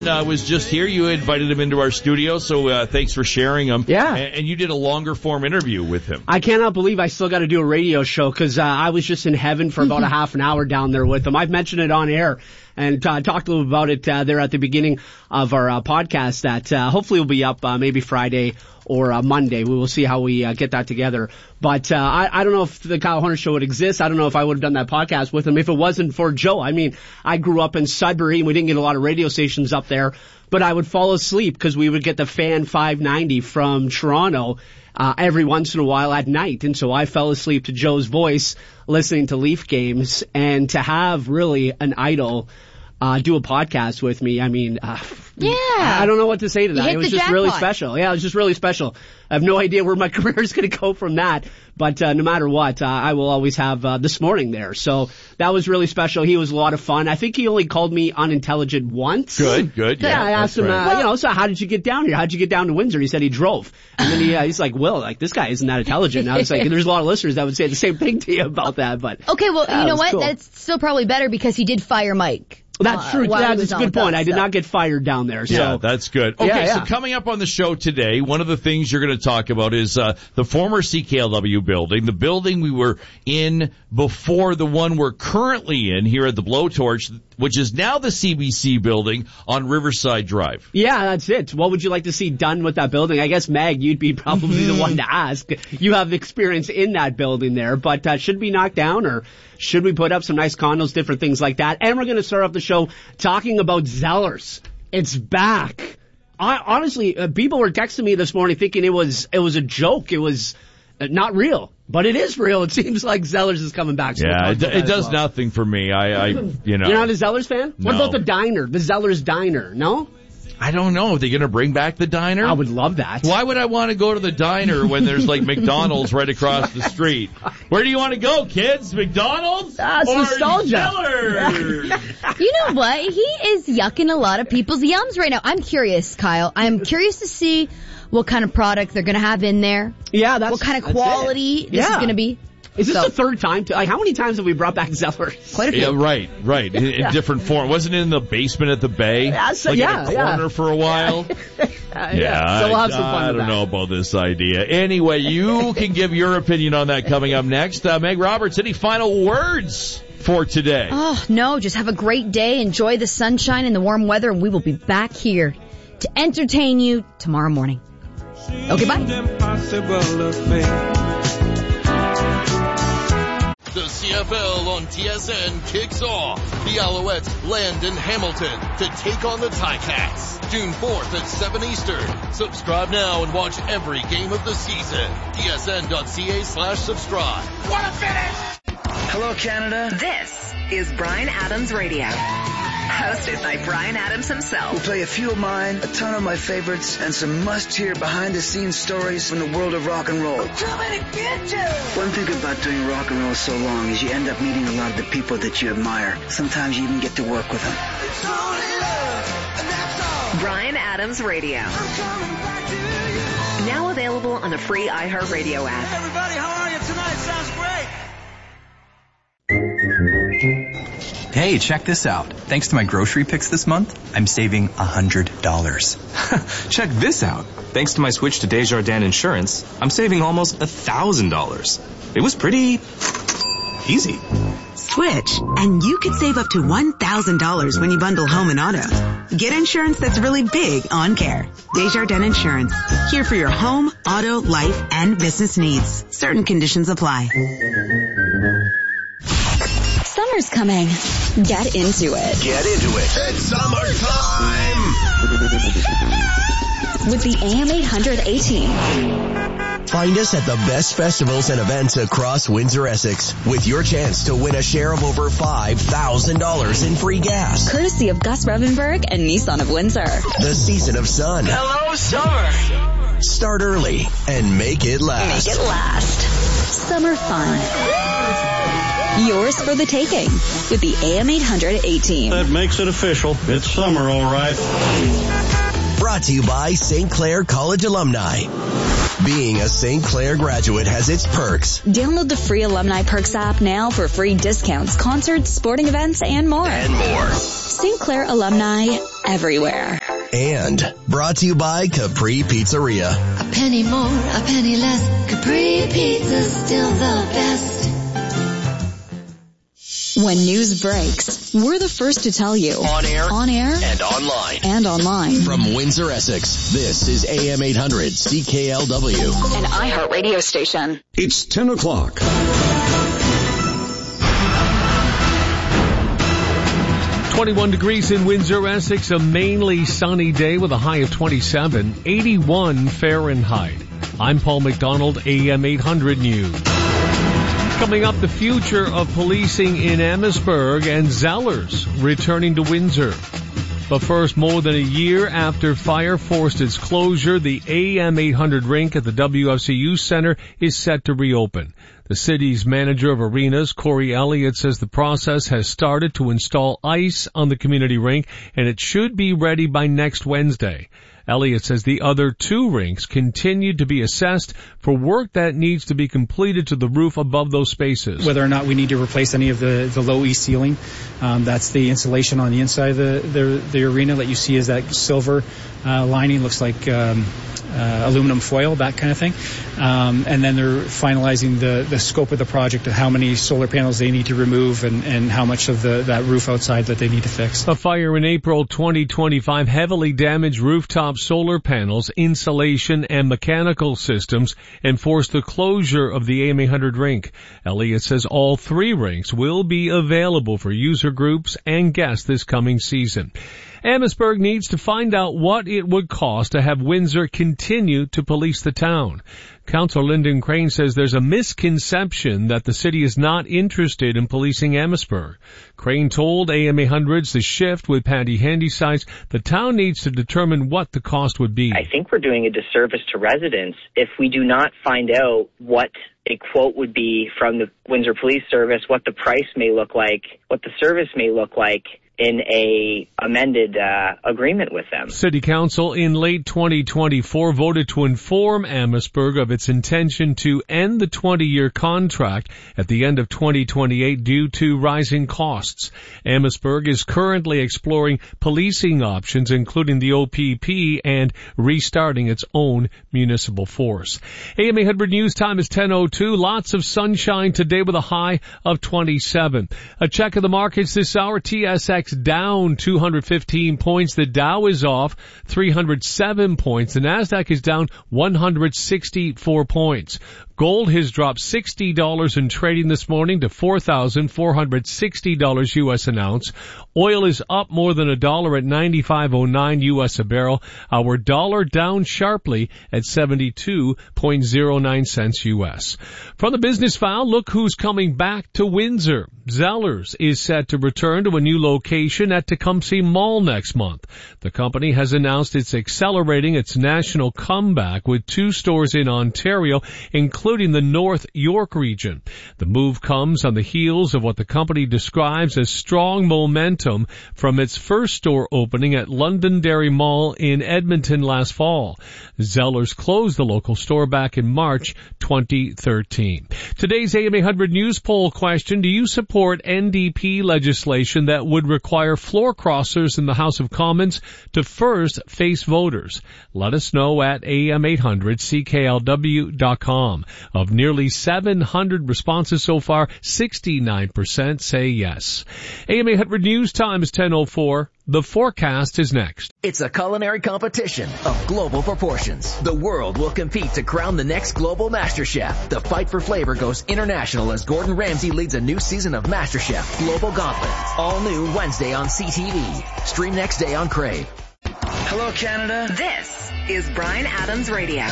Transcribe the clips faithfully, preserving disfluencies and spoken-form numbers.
Uh, was just here. You invited him into our studio, so uh, thanks for sharing him. Yeah. And, and you did a longer form interview with him. I cannot believe I still got to do a radio show because uh, I was just in heaven for about a half an hour down there with him. I've mentioned it on air and uh, talked a little about it uh, there at the beginning of our uh, podcast that uh, hopefully will be up uh, maybe Friday or uh, Monday. We will see how we uh, get that together. But uh, I, I don't know if the Kyle Hunter Show would exist. I don't know if I would have done that podcast with him if it wasn't for Joe. I mean, I grew up in Sudbury, and we didn't get a lot of radio stations up there, but I would fall asleep because we would get the Fan five ninety from Toronto uh, every once in a while at night. And so I fell asleep to Joe's voice listening to Leaf games, and to have really an idol Uh, do a podcast with me. I mean, uh, yeah. I don't know what to say to that. You hit It was the just jackpot. really special. Yeah, it was just really special. I have no idea where my career is going to go from that. But uh, no matter what, uh, I will always have uh, This Morning there. So that was really special. He was a lot of fun. I think he only called me unintelligent once. Good, good. Yeah, Yeah, I asked him, right. uh, you know, so how did you get down here? How did you get down to Windsor? He said he drove. And then he, uh, he's like, Will, like, this guy isn't that intelligent. And I was like, there's a lot of listeners that would say the same thing to you about that. But Okay, well, yeah, you it know was what? cool. That's still probably better because he did fire Mike. That's uh, true. while he That's was a on good with point. us, I did so. not get fired down there. So. Yeah, that's good. Okay, Yeah, yeah. so coming up on the show today, one of the things you're going to talk about is uh, the former C K L W building, the building we were in before the one we're currently in here at the Blowtorch, which is now the C B C building on Riverside Drive. Yeah, that's it. What would you like to see done with that building? I guess, Meg, you'd be probably the one to ask. You have experience in that building there, but uh, should it be knocked down, or should we put up some nice condos, different things like that? And we're going to start off the show talking about Zellers. It's back. I, honestly, uh, people were texting me this morning thinking it was it was a joke. It was uh, not real. But it is real. It seems like Zellers is coming back. So Yeah, we'll it, talk about it that does as well. nothing for me. I, I, you know. You're not a Zellers fan? What No. about the diner? The Zellers diner? No? I don't know. Are they going to bring back the diner? I would love that. Why would I want to go to the diner when there's like McDonald's right across the street? Where do you want to go, kids? McDonald's? Ah, it's or nostalgia. Zellers? You know what? He is yucking a lot of people's yums right now. I'm curious, Kyle. I'm curious to see what kind of product they're going to have in there. Yeah, that's What kind of that's quality it. this Yeah. is going to be. Is this So- the third time? To, like, how many times have we brought back Zellers? Quite a few. Yeah, right, right. In, in different form. Wasn't it in the basement at the Bay? Yeah, so- like yeah, in a corner yeah. for a while? Uh, Yeah, so we'll have I, some fun I with don't that. know about this idea. Anyway, you can give your opinion on that coming up next. Uh, Meg Roberts, any final words for today? Oh, no, just have a great day. Enjoy the sunshine and the warm weather, and we will be back here to entertain you tomorrow morning. Okay, bye. The C F L on T S N kicks off. The Alouettes land in Hamilton to take on the Ticats. June fourth at seven Eastern. Subscribe now and watch every game of the season. T S N dot C A slash subscribe. What a finish! Hello, Canada. This is Bryan Adams Radio. Hosted by Bryan Adams himself. We'll play a few of mine, a ton of my favorites, and some must-hear behind-the-scenes stories from the world of rock and roll. One thing about doing rock and roll so long is you end up meeting a lot of the people that you admire. Sometimes you even get to work with them. Bryan Adams Radio. Now available on the free iHeartRadio app. Everybody, how are you tonight? Sounds great. Hey, check this out. Thanks to my grocery picks this month, I'm saving one hundred dollars. Check this out. Thanks to my switch to Desjardins Insurance, I'm saving almost one thousand dollars. It was pretty easy. Switch, and you could save up to one thousand dollars when you bundle home and auto. Get insurance that's really big on care. Desjardins Insurance. Here for your home, auto, life, and business needs. Certain conditions apply. Summer's coming. Get into it. Get into it. It's summertime! With the A M eight hundred A-Team. Find us at the best festivals and events across Windsor, Essex, with your chance to win a share of over five thousand dollars in free gas. Courtesy of Gus Revenberg and Nissan of Windsor. The season of sun. Hello, summer. Start early and make it last. Make it last. Summer fun. Yours for the taking with the A M eight hundred A-Team. That makes it official. It's summer, all right. Brought to you by Saint Clair College Alumni. Being a Saint Clair graduate has its perks. Download the free Alumni Perks app now for free discounts, concerts, sporting events, and more. And more. Saint Clair alumni everywhere. And brought to you by Capri Pizzeria. A penny more, a penny less. Capri Pizza's still the best. When news breaks, we're the first to tell you. On air. On air. And online. And online. From Windsor, Essex, this is A M eight hundred C K L W. An iHeart radio station. It's ten o'clock. twenty-one degrees in Windsor, Essex, a mainly sunny day with a high of twenty-seven, eighty-one Fahrenheit. I'm Paul McDonald, A M eight hundred News. Coming up, the future of policing in Amherstburg and Zellers returning to Windsor. But first, more than a year after fire forced its closure, the A M eight hundred rink at the W F C U Center is set to reopen. The city's manager of arenas, Corey Elliott, says the process has started to install ice on the community rink, and it should be ready by next Wednesday. Elliott says the other two rinks continue to be assessed for work that needs to be completed to the roof above those spaces. Whether or not we need to replace any of the, the low E ceiling, um, that's the insulation on the inside of the, the, the arena that you see is that silver uh, lining, looks like um, uh, aluminum foil, that kind of thing. Um, and then they're finalizing the, the scope of the project and how many solar panels they need to remove and, and how much of the, that roof outside that they need to fix. A fire in April twenty twenty-five heavily damaged rooftop solar panels, insulation, and mechanical systems and forced the closure of the A M eight hundred rink. Elliott says all three rinks will be available for user groups and guests this coming season. Amherstburg needs to find out what it would cost to have Windsor continue to police the town. Councillor Lyndon Crane says there's a misconception that the city is not interested in policing Amherstburg. Crane told A M eight hundred's The Shift with Patty Handysides the town needs to determine what the cost would be. I think we're doing a disservice to residents if we do not find out what a quote would be from the Windsor Police Service, what the price may look like, what the service may look like in a amended uh, agreement with them. City Council in late twenty twenty-four voted to inform Amherstburg of its intention to end the twenty-year contract at the end of twenty twenty-eight due to rising costs. Amherstburg is currently exploring policing options, including the O P P and restarting its own municipal force. A M eight hundred News time is ten oh two. Lots of sunshine today with a high of twenty-seven. A check of the markets this hour. T S X down two hundred fifteen points. The Dow is off three hundred seven points. The Nasdaq is down one hundred sixty-four points. Gold has dropped sixty dollars in trading this morning to four thousand four hundred sixty dollars U S an ounce. Oil is up more than a dollar at ninety-five oh nine U S a barrel. Our dollar down sharply at seventy-two point oh nine cents U S. From the business file, look who's coming back to Windsor. Zellers is set to return to a new location at Tecumseh Mall next month. The company has announced it's accelerating its national comeback with two stores in Ontario, including the North York region. The move comes on the heels of what the company describes as strong momentum from its first store opening at Londonderry Mall in Edmonton last fall. Zellers closed the local store back in March twenty thirteen. Today's A M eight hundred News poll question: do you support N D P legislation that would require floor crossers in the House of Commons to first face voters? Let us know at A M eight hundred C K L W dot com. Of nearly seven hundred responses so far, sixty-nine percent say yes. A M eight hundred News time is ten oh four. The forecast is next. It's a culinary competition of global proportions. The world will compete to crown the next global master chef. The fight for flavor goes international as Gordon Ramsay leads a new season of MasterChef Global Gauntlet. All new Wednesday on C T V. Stream next day on Crave. Hello, Canada. This is Bryan Adams Radio.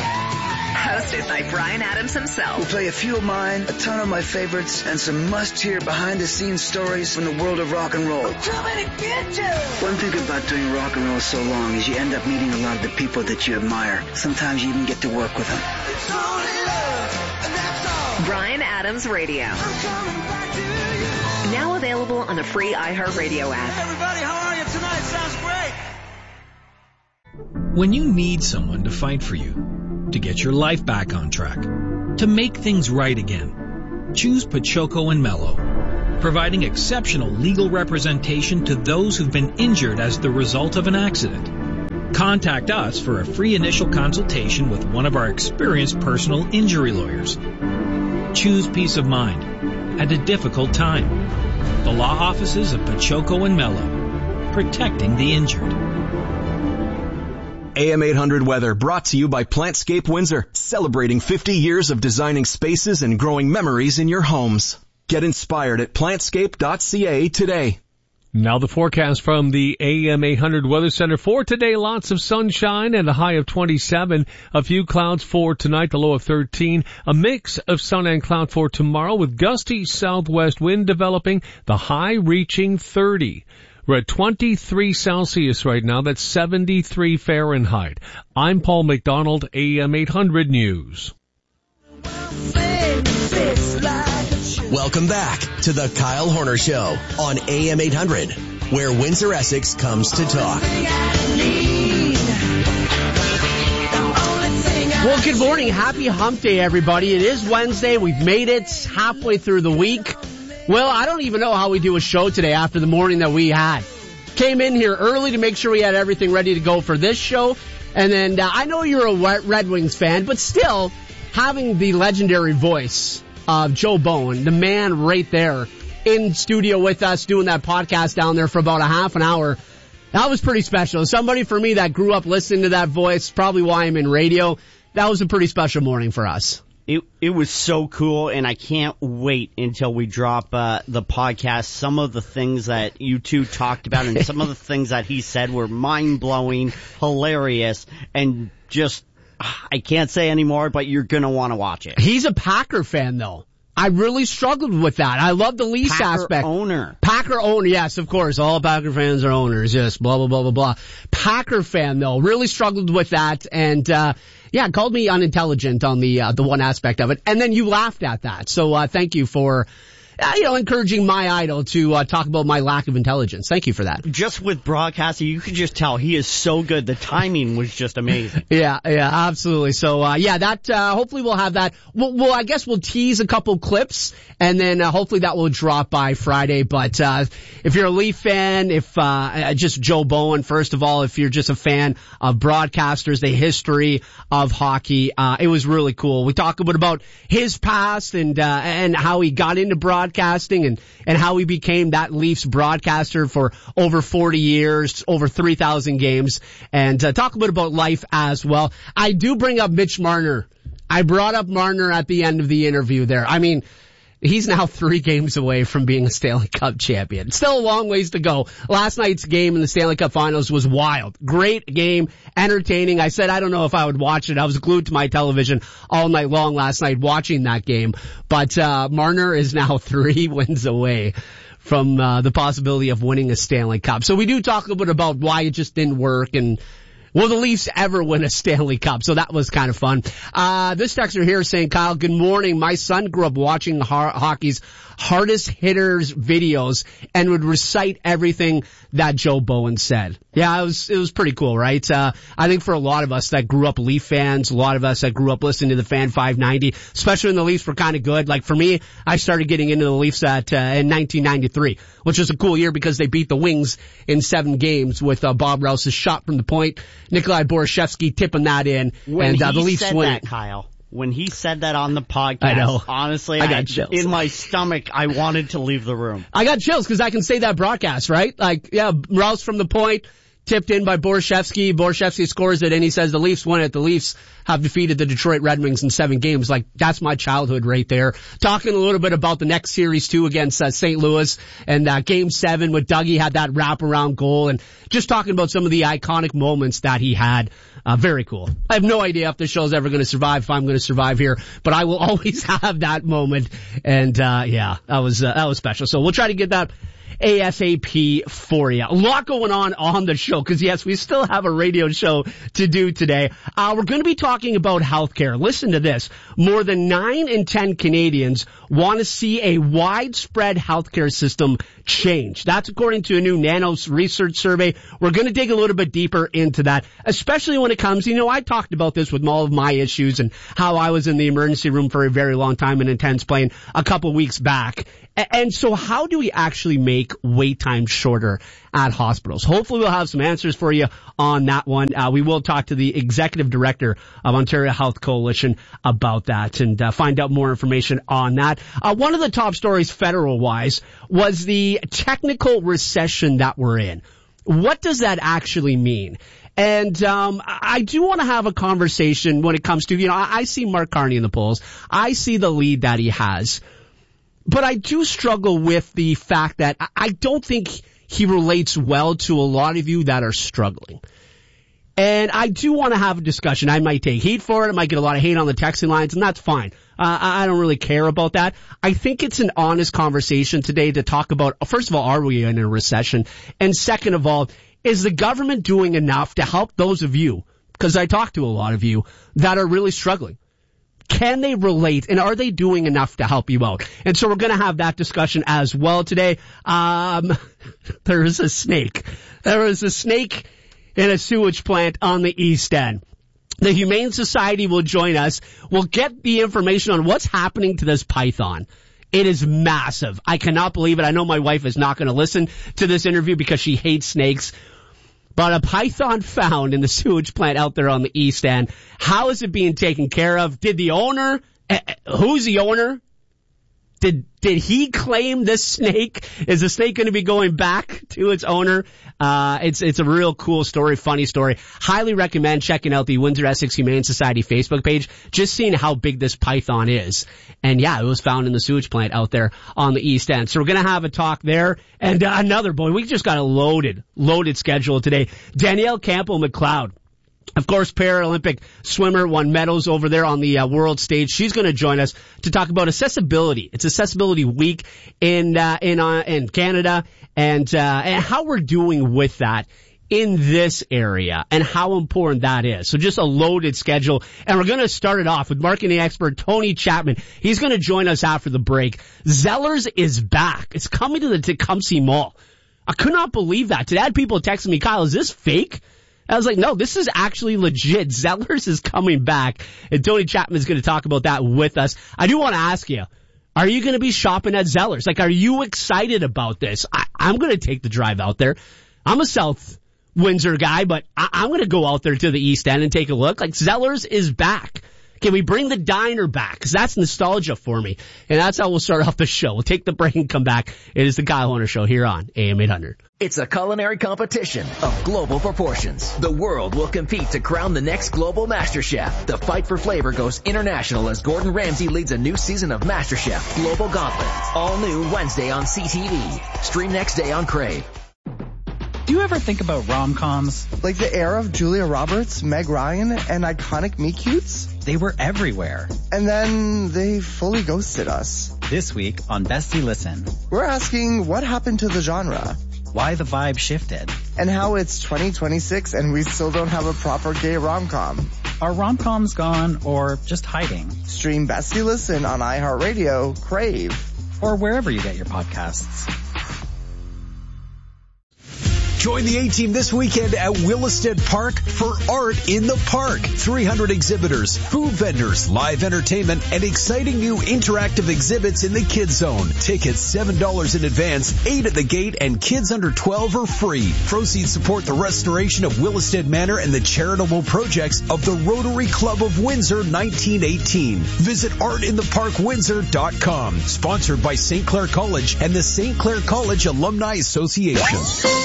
Hosted by Bryan Adams himself. We'll play a few of mine, a ton of my favorites, and some must-hear behind-the-scenes stories from the world of rock and roll. I'm coming to get you! One thing about doing rock and roll so long is you end up meeting a lot of the people that you admire. Sometimes you even get to work with them. It's only love, and that's all. Bryan Adams Radio. Now available on the free iHeartRadio app. Hey everybody, how are you tonight? Sounds great. When you need someone to fight for you, to get your life back on track, to make things right again. Choose Pachoco and Mello, providing exceptional legal representation to those who've been injured as the result of an accident. Contact us for a free initial consultation with one of our experienced personal injury lawyers. Choose peace of mind at a difficult time. The law offices of Pachoco and Mello, protecting the injured. A M eight hundred weather brought to you by Plantscape Windsor, celebrating fifty years of designing spaces and growing memories in your homes. Get inspired at plantscape dot c a today. Now the forecast from the A M eight hundred Weather Center for today. Lots of sunshine and a high of twenty-seven. A few clouds for tonight, the low of thirteen. A mix of sun and cloud for tomorrow with gusty southwest wind developing, the high reaching thirty. We're at twenty-three Celsius right now. That's seventy-three Fahrenheit. I'm Paul McDonald, A M eight hundred News. Welcome back to the Kyle Horner Show on A M eight hundred, where Windsor Essex comes to talk. Well, good morning. Happy hump day, everybody. It is Wednesday. We've made it halfway through the week. Well, I don't even know how we do a show today after the morning that we had. Came in here early to make sure we had everything ready to go for this show. And then uh, I know you're a Red Wings fan, but still having the legendary voice of Joe Bowen, the man right there in studio with us doing that podcast down there for about a half an hour. That was pretty special. Somebody for me that grew up listening to that voice, probably why I'm in radio. That was a pretty special morning for us. It it was so cool, and I can't wait until we drop uh, the podcast. Some of the things that you two talked about and some of the things that he said were mind-blowing, hilarious, and just, I can't say anymore, but you're going to want to watch it. He's a Packer fan, though. I really struggled with that. I love the Leafs Packer aspect. owner. Packer owner, yes, of course. All Packer fans are owners, yes, blah, blah, blah, blah, blah. Packer fan, though, really struggled with that, and, uh, yeah, called me unintelligent on the, uh, the one aspect of it, and then you laughed at that. So, uh, thank you for, uh, you know, encouraging my idol to, uh, talk about my lack of intelligence. Thank you for that. Just with broadcasting, you could just tell he is so good. The timing was just amazing. Yeah, yeah, absolutely. So, uh, yeah, that, uh, hopefully we'll have that. We'll, we'll, I guess we'll tease a couple clips, and then, uh, hopefully that will drop by Friday. But, uh, if you're a Leaf fan, if, uh, just Joe Bowen, first of all, if you're just a fan of broadcasters, the history of hockey, uh, it was really cool. We talk a bit about his past and, uh, and how he got into broadcasting. Broadcasting and, and how he became that Leafs broadcaster for over forty years, over three thousand games, and uh, talk a bit about life as well. I do bring up Mitch Marner. I brought up Marner at the end of the interview there. I mean, he's now three games away from being a Stanley Cup champion. Still a long ways to go. Last night's game in the Stanley Cup Finals was wild. Great game, entertaining. I said I don't know if I would watch it. I was glued to my television all night long last night watching that game. But uh Marner is now three wins away from uh the possibility of winning a Stanley Cup. So we do talk a little bit about why it just didn't work and will the Leafs ever win a Stanley Cup? So that was kind of fun. Uh, this texter here is saying, Kyle, good morning. My son grew up watching ho- hockey's hardest hitters videos and would recite everything that Joe Bowen said. Yeah, it was, it was pretty cool, right? Uh, I think for a lot of us that grew up Leaf fans, a lot of us that grew up listening to the Fan five ninety, especially when the Leafs were kind of good. Like for me, I started getting into the Leafs at, uh, in nineteen ninety-three, which was a cool year because they beat the Wings in seven games with, uh, Bob Rouse's shot from the point. Nikolai Borashevsky tipping that in, when and uh, the he Leafs said win. that, Kyle, when he said that on the podcast, I know. honestly, I got I, chills. in my stomach, I wanted to leave the room. I got chills because I can say that broadcast, right? Like, yeah, Rouse from the point, tipped in by Borashevsky. Borashevsky scores it, and he says the Leafs win it. The Leafs have defeated the Detroit Red Wings in seven games. Like, that's my childhood right there. Talking a little bit about the next series, too, against uh, Saint Louis, and uh, Game seven with Dougie had that wraparound goal, and just talking about some of the iconic moments that he had. Uh, very cool. I have no idea if this show's ever going to survive, if I'm going to survive here, but I will always have that moment, and uh yeah, that was uh, that was special. So we'll try to get that ASAP for you. A lot going on on the show, because yes, we still have a radio show to do today. Uh, we're going to be talking about healthcare. Listen to this. More than nine in ten Canadians want to see a widespread healthcare system change. That's according to a new Nanos research survey. We're going to dig a little bit deeper into that, especially when it comes, you know, I talked about this with all of my issues and how I was in the emergency room for a very long time in intense pain a couple weeks back. And so how do we actually make wait time shorter at hospitals? Hopefully we'll have some answers for you on that one. Uh, we will talk to the executive director of Ontario Health Coalition about that and uh, find out more information on that. Uh, one of the top stories federal-wise was the technical recession that we're in. What does that actually mean? And um I do want to have a conversation when it comes to, you know, I, I see Mark Carney in the polls. I see the lead that he has. But I do struggle with the fact that I don't think he relates well to a lot of you that are struggling. And I do want to have a discussion. I might take heat for it. I might get a lot of hate on the texting lines, and that's fine. Uh, I don't really care about that. I think it's an honest conversation today to talk about, first of all, are we in a recession? And second of all, is the government doing enough to help those of you, because I talk to a lot of you, that are really struggling? Can they relate, and are they doing enough to help you out? And so we're going to have that discussion as well today. Um, there is a snake. There is a snake in a sewage plant on the East End. The Humane Society will join us. We'll get the information on what's happening to this python. It is massive. I cannot believe it. I know my wife is not going to listen to this interview because she hates snakes. But a python found in the sewage plant out there on the East End. How is it being taken care of? Did the owner, uh, who's the owner? Did, did he claim this snake? Is the snake going to be going back to its owner? Uh, it's, it's a real cool story, funny story. Highly recommend checking out the Windsor Essex Humane Society Facebook page, just seeing how big this python is. And yeah, it was found in the sewage plant out there on the East End. So we're going to have a talk there. And uh, another, boy, we just got a loaded, loaded schedule today. Danielle Campbell-McLeod. Of course, Paralympic swimmer, won medals over there on the uh, world stage. She's going to join us to talk about accessibility. It's Accessibility Week in uh, in uh, in Canada, and uh, and how we're doing with that in this area and how important that is. So just a loaded schedule, and we're going to start it off with marketing expert Tony Chapman. He's going to join us after the break. Zellers is back. It's coming to the Tecumseh Mall. I could not believe that. Today I had people texting me, Kyle, is this fake? I was like, no, this is actually legit. Zellers is coming back, and Tony Chapman is going to talk about that with us. I do want to ask you, are you going to be shopping at Zellers? Like, are you excited about this? I, I'm going to take the drive out there. I'm a South Windsor guy, but I, I'm going to go out there to the East End and take a look. Like, Zellers is back. Can we bring the diner back? Because that's nostalgia for me. And that's how we'll start off the show. We'll take the break and come back. It is the Kyle Hunter Show here on A M eight hundred. It's a culinary competition of global proportions. The world will compete to crown the next global master chef. The fight for flavor goes international as Gordon Ramsay leads a new season of MasterChef Global Gauntlet. All new Wednesday on C T V. Stream next day on Crave. Do you ever think about rom-coms? Like the era of Julia Roberts, Meg Ryan, and iconic meet-cutes? They were everywhere. And then they fully ghosted us. This week on Bestie Listen, we're asking what happened to the genre? Why the vibe shifted? And how it's twenty twenty-six and we still don't have a proper gay rom-com. Are rom-coms gone or just hiding? Stream Bestie Listen on iHeartRadio, Crave, or wherever you get your podcasts. Join the A-Team this weekend at Williston Park for Art in the Park. three hundred exhibitors, food vendors, live entertainment, and exciting new interactive exhibits in the Kids Zone. Tickets seven dollars in advance, eight at the gate, and kids under twelve are free. Proceeds support the restoration of Williston Manor and the charitable projects of the Rotary Club of Windsor nineteen eighteen. Visit art in the park windsor dot com. Sponsored by Saint Clair College and the Saint Clair College Alumni Association.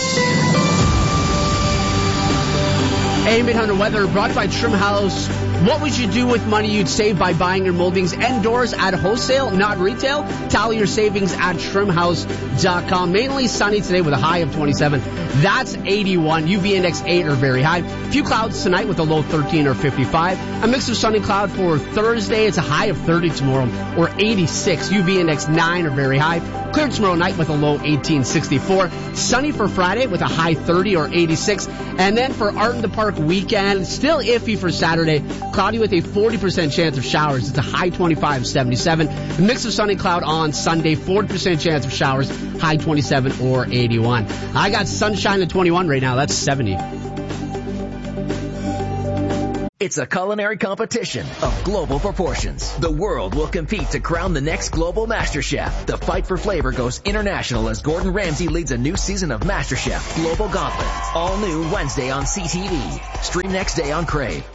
A M eight hundred weather brought to you by Trim House. What would you do with money you'd save by buying your moldings and doors at wholesale, not retail? Tally your savings at trim house dot com. Mainly sunny today with a high of twenty-seven. That's eighty-one. U V index eight or very high. A few clouds tonight with a low thirteen or fifty-five. A mix of sun and cloud for Thursday. It's a high of thirty tomorrow or eighty-six. U V index nine or very high. Clear tomorrow night with a low eighteen, sixty-four. Sunny for Friday with a high thirty or eighty-six. And then for Art in the Park weekend, still iffy for Saturday. cloudy with a forty percent chance of showers. It's a high twenty-five, seventy-seven. A mix of sun and cloud on Sunday, forty percent chance of showers, high twenty-seven or eighty-one. I got sunshine at twenty-one right now. That's seventy. It's a culinary competition of global proportions. The world will compete to crown the next global master chef. The fight for flavor goes international as Gordon Ramsay leads a new season of MasterChef Global Gauntlet. All new Wednesday on C T V. Stream next day on Crave.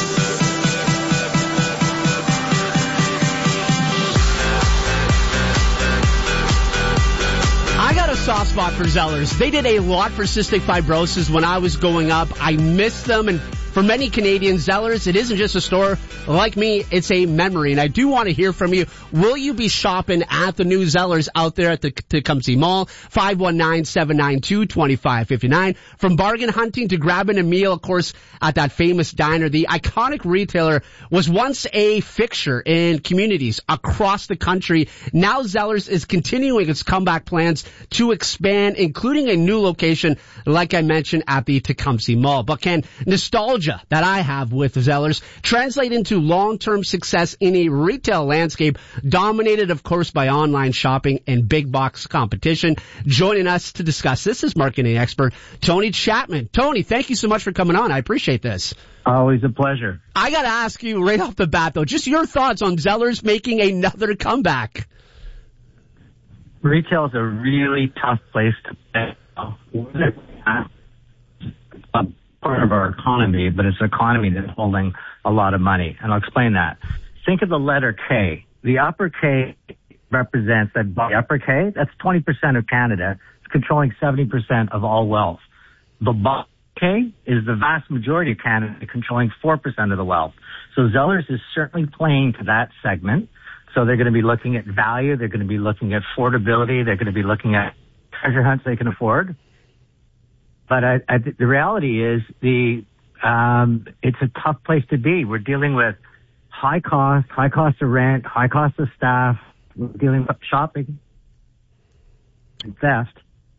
I got a soft spot for Zellers. They did a lot for cystic fibrosis when I was going up. I missed them, and for many Canadians, Zellers, it isn't just a store. Like me, it's a memory. And I do want to hear from you. Will you be shopping at the new Zellers out there at the Tecumseh Mall? five one nine, seven nine two, two five five nine. From bargain hunting to grabbing a meal, of course, at that famous diner, the iconic retailer was once a fixture in communities across the country. Now Zellers is continuing its comeback plans to expand, including a new location, like I mentioned, at the Tecumseh Mall. But can nostalgia that I have with Zellers translate into long-term success in a retail landscape dominated, of course, by online shopping and big box competition? Joining us to discuss this is marketing expert Tony Chapman. Tony, thank you so much for coming on. I appreciate this. Always a pleasure. I got to ask you right off the bat, though, just your thoughts on Zellers making another comeback. Retail is a really tough place to play. Part of our economy, but it's an economy that's holding a lot of money. And I'll explain that. Think of the letter K. The upper K represents that the upper K, that's twenty percent of Canada. It's controlling seventy percent of all wealth. The bottom K is the vast majority of Canada, controlling four percent of the wealth. So Zellers is certainly playing to that segment. So they're going to be looking at value. They're going to be looking at affordability. They're going to be looking at treasure hunts they can afford. But I, I, the reality is the um, it's a tough place to be. We're dealing with high cost, high cost of rent, high cost of staff. We're dealing with shopping and theft.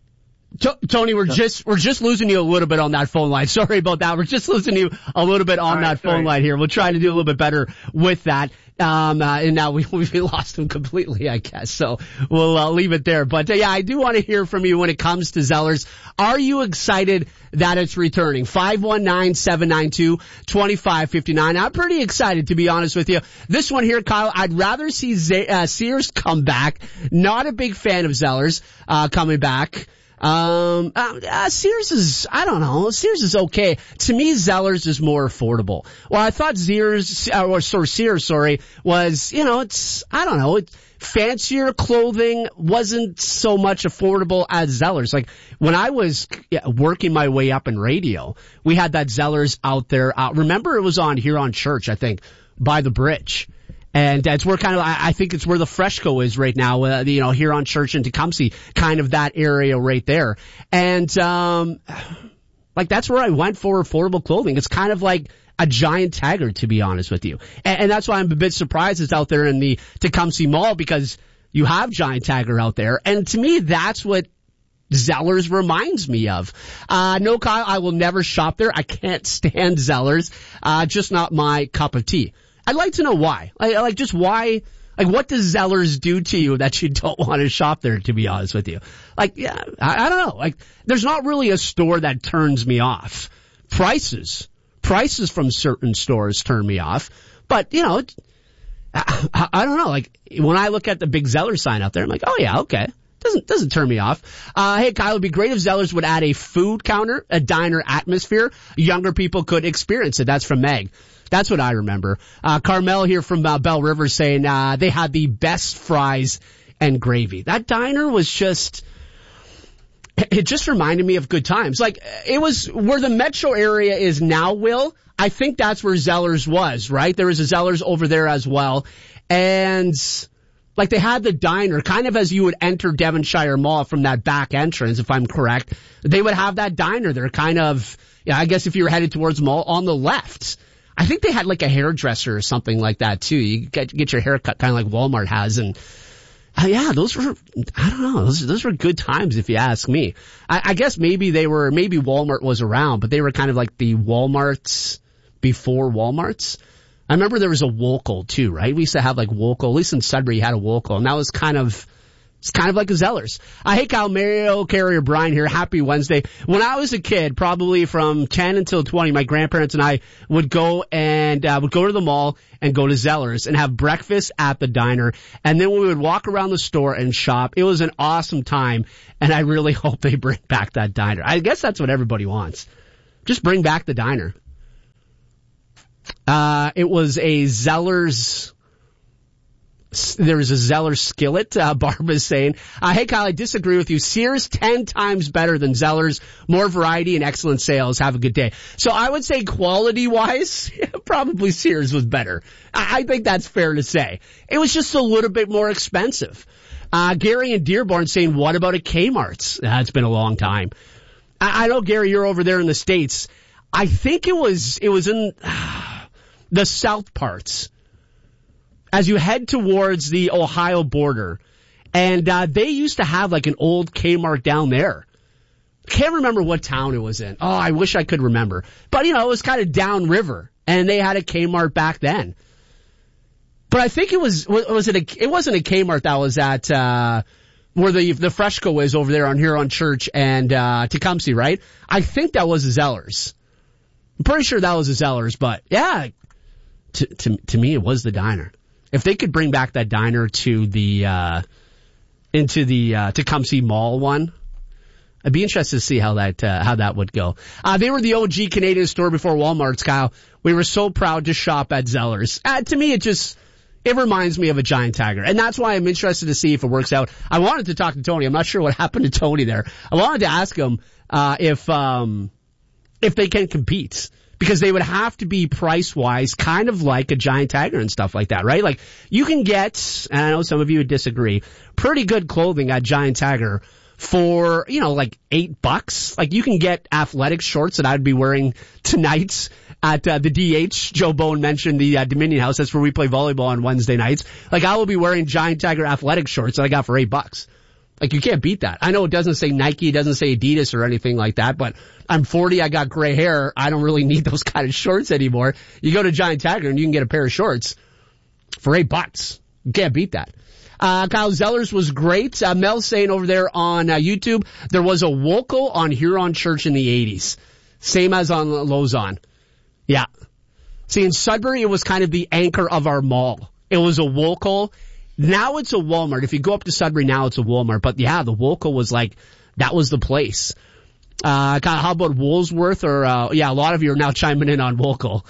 T- Tony, we're just we're just losing you a little bit on that phone line. Sorry about that. We're just losing you a little bit on right, that sorry. phone line here. We'll try to do a little bit better with that. Um, uh, and now we we lost him completely, I guess. So we'll uh, leave it there. But uh, yeah, I do want to hear from you when it comes to Zellers. Are you excited that it's returning? five one nine, seven nine two, two five five nine. I'm pretty excited, to be honest with you. This one here, Kyle, I'd rather see Z- uh, Sears come back. Not a big fan of Zellers uh, coming back. Um, uh, uh, Sears is, I don't know, Sears is okay. To me, Zellers is more affordable. Well, I thought Sears, uh, or sorry, Sears, sorry, was, you know, it's, I don't know, it's fancier clothing, wasn't so much affordable as Zellers. Like, when I was yeah, working my way up in radio, we had that Zellers out there. Uh, remember it was on here on Church, I think, by the bridge. And that's where kind of, I think it's where the Freshco is right now, uh, you know, here on Church and Tecumseh, kind of that area right there. And, um, like that's where I went for affordable clothing. It's kind of like a giant Taggart, to be honest with you. And, and that's why I'm a bit surprised it's out there in the Tecumseh Mall, because you have giant Taggart out there. And to me, that's what Zellers reminds me of. Uh, no, Kyle, I will never shop there. I can't stand Zellers. Uh, just not my cup of tea. I'd like to know why. Like, like just why, like what does Zellers do to you that you don't want to shop there, to be honest with you? Like, yeah, I, I don't know. Like, there's not really a store that turns me off. Prices. Prices from certain stores turn me off. But, you know, it, I, I, I don't know. Like, when I look at the big Zellers sign out there, I'm like, oh yeah, okay. Doesn't, doesn't turn me off. Uh, hey, Kyle, it'd be great if Zellers would add a food counter, a diner atmosphere. Younger people could experience it. That's from Meg. That's what I remember. Uh, Carmel here from uh, Bell River saying, uh, they had the best fries and gravy. That diner was just, it just reminded me of good times. Like, it was where the metro area is now, Will. I think that's where Zellers was, right? There was a Zellers over there as well. And, like, they had the diner kind of as you would enter Devonshire Mall from that back entrance, if I'm correct. They would have that diner there kind of, yeah, I guess if you were headed towards the mall on the left. I think they had like a hairdresser or something like that too. You get get your hair cut kind of like Walmart has, and uh, yeah, those were, I don't know, those those were good times if you ask me. I, I guess maybe they were, maybe Walmart was around, but they were kind of like the Walmarts before Walmarts. I remember there was a Wokel too, right? We used to have like Wokel. At least in Sudbury, you had a Wokel, and that was kind of, it's kind of like a Zellers. Uh, hey, Kyle, Mario, Carrier, Brian here. Happy Wednesday. When I was a kid, probably from ten until twenty, my grandparents and I would go and uh, would go to the mall and go to Zellers and have breakfast at the diner. And then we would walk around the store and shop. It was an awesome time, and I really hope they bring back that diner. I guess that's what everybody wants. Just bring back the diner. Uh, it was a Zellers... There was a Zellers skillet, uh, Barb is saying. Uh, hey, Kyle, I disagree with you. Sears, ten times better than Zellers. More variety and excellent sales. Have a good day. So I would say quality-wise, probably Sears was better. I, I think that's fair to say. It was just a little bit more expensive. Uh, Gary in Dearborn saying, what about a Kmart's? Uh, it's been a long time. I, I know, Gary, you're over there in the States. I think it was, it was in uh, the south parts. As you head towards the Ohio border, and uh, they used to have like an old Kmart down there. Can't remember what town it was in. Oh, I wish I could remember. But, you know, it was kind of downriver, and they had a Kmart back then. But I think it was, was it a, it wasn't a Kmart that was at, uh, where the, the Freshco is over there on Huron Church and, uh, Tecumseh, right? I think that was a Zellers. I'm pretty sure that was a Zellers, but yeah, to, to, to me, it was the diner. If they could bring back that diner to the, uh, into the, uh, Tecumseh Mall one, I'd be interested to see how that, uh, how that would go. Uh, they were the O G Canadian store before Walmart's, Kyle. We were so proud to shop at Zellers. Uh, to me, it just, it reminds me of a Giant Tiger. And that's why I'm interested to see if it works out. I wanted to talk to Tony. I'm not sure what happened to Tony there. I wanted to ask him, uh, if, um, if they can compete. Because they would have to be price-wise kind of like a Giant Tiger and stuff like that, right? Like, you can get, and I know some of you would disagree, pretty good clothing at Giant Tiger for, you know, like eight bucks. Like, you can get athletic shorts that I'd be wearing tonight at uh, the D H. Joe Bone mentioned the uh, Dominion House. That's where we play volleyball on Wednesday nights. Like, I will be wearing Giant Tiger athletic shorts that I got for eight bucks. Like, you can't beat that. I know it doesn't say Nike, it doesn't say Adidas or anything like that, but I'm forty, I got gray hair, I don't really need those kind of shorts anymore. You go to Giant Tiger and you can get a pair of shorts for eight bucks. You can't beat that. Uh, Kyle, Zellers was great. Uh, Mel's saying over there on uh, YouTube, there was a Wokel on Huron Church in the eighties. Same as on Lausanne. Yeah. See, in Sudbury, it was kind of the anchor of our mall. It was a Wokel. Now it's a Walmart. If you go up to Sudbury now, it's a Walmart. But yeah, the Wokel was like, that was the place. Uh, how about Woolsworth or, uh, yeah, a lot of you are now chiming in on Wokel.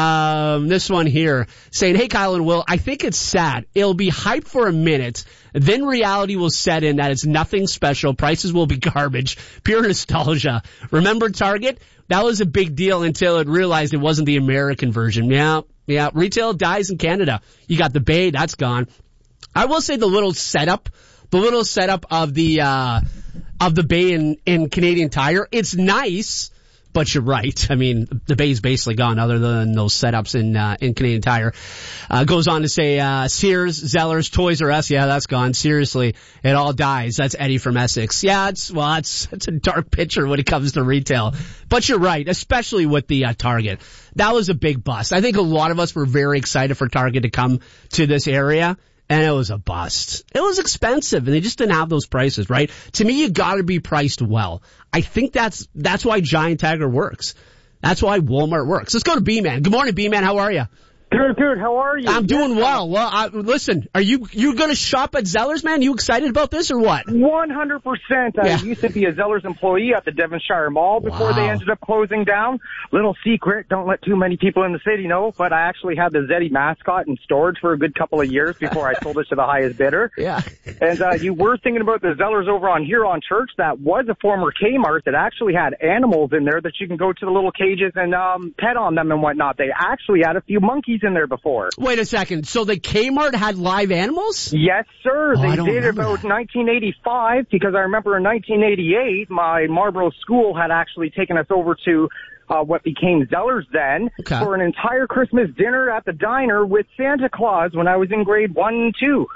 Um, this one here saying, hey, Kyle and Will, I think it's sad. It'll be hype for a minute. Then reality will set in that it's nothing special. Prices will be garbage. Pure nostalgia. Remember Target? That was a big deal until it realized it wasn't the American version. Yeah, yeah. Retail dies in Canada. You got the Bay. That's gone. I will say the little setup, the little setup of the, uh, of the Bay in, in Canadian Tire, it's nice, but you're right. I mean, the Bay's basically gone other than those setups in, uh, in Canadian Tire. Uh, goes on to say, uh, Sears, Zellers, Toys R Us, yeah, that's gone. Seriously, it all dies. That's Eddie from Essex. Yeah, it's, well, it's, it's a dark picture when it comes to retail. But you're right, especially with the, uh, Target. That was a big bust. I think a lot of us were very excited for Target to come to this area. And it was a bust. It was expensive, and they just didn't have those prices, right? To me, you gotta be priced well. I think that's, that's why Giant Tiger works. That's why Walmart works. Let's go to B-Man. Good morning, B-Man. How are you? Good, good. How are you? I'm doing well. Well, I, listen, are you you going to shop at Zellers, man? You excited about this or what? one hundred percent. I Yeah. used to be a Zellers employee at the Devonshire Mall before Wow. they ended up closing down. Little secret, don't let too many people in the city know, but I actually had the Zeddy mascot in storage for a good couple of years before I sold it to the highest bidder. Yeah. And uh, you were thinking about the Zellers over on Huron Church. That was a former Kmart that actually had animals in there that you can go to the little cages and um, pet on them and whatnot. They actually had a few monkeys in there before. Wait a second. So the Kmart had live animals? Yes, sir. Oh, I they don't did remember about nineteen eighty-five, because I remember in nineteen eighty-eight, my Marlboro school had actually taken us over to uh, what became Zellers then Okay. for an entire Christmas dinner at the diner with Santa Claus when I was in grade one and two.